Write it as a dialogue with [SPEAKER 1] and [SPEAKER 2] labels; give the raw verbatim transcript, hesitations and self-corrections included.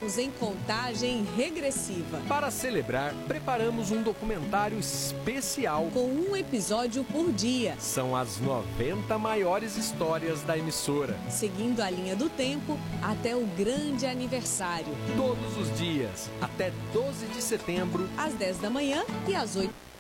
[SPEAKER 1] em contagem regressiva.
[SPEAKER 2] Para celebrar, preparamos um documentário especial
[SPEAKER 1] com um episódio por dia.
[SPEAKER 2] São as noventa maiores histórias da emissora,
[SPEAKER 1] seguindo a linha do tempo até o grande aniversário.
[SPEAKER 2] Todos os dias, até doze de setembro,
[SPEAKER 1] às dez da manhã e às oito.